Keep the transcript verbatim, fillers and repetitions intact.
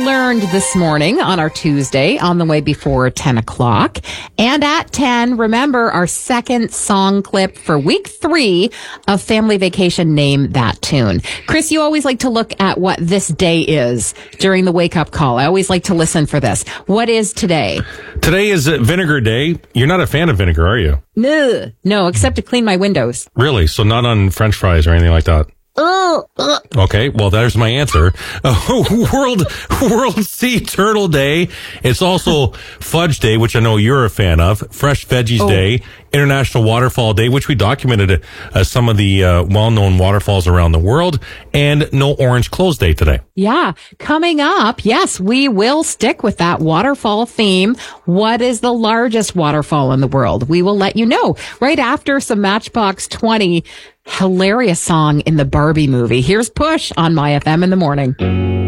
learned this morning on our Tuesday on the way before ten o'clock. And at ten, remember our second song clip for week three of Family Vacation, Name That Tune. Chris, you always like to look at what this day is during the wake-up call. I always like to listen for this. What is today? Today is uh, Vinegar Day. You're not a fan of vinegar, are you? No, no, except to clean my windows. Really? So not on French fries or anything like that? Oh, uh. Okay, well, there's my answer. Uh, World World Sea Turtle Day. It's also Fudge Day, which I know you're a fan of. Fresh Veggies oh. Day. International Waterfall Day, which we documented uh, some of the uh, well-known waterfalls around the world. And No Orange Clothes Day today. Yeah. Coming up, yes, we will stick with that waterfall theme. What is the largest waterfall in the world? We will let you know right after some Matchbox twenty. Hilarious song in the Barbie movie. Here's Push on My F M in the morning.